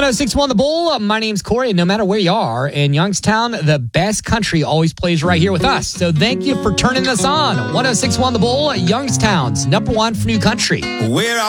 1061 The Bull. My name's Corey, and no matter where you are in Youngstown, the best country always plays right here with us. So thank you for turning us on. 1061 The Bull, Youngstown's number one for new country. Where